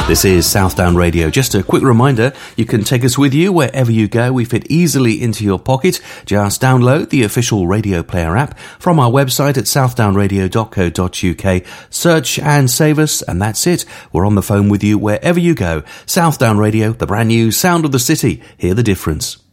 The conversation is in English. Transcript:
This is Southdown Radio. Just a quick reminder, you can take us with you wherever you go. We fit easily into your pocket. Just download the official Radio Player app from our website at southdownradio.co.uk. Search and save us, and that's it. We're on the phone with you wherever you go. Southdown Radio, the brand new sound of the city. Hear the difference.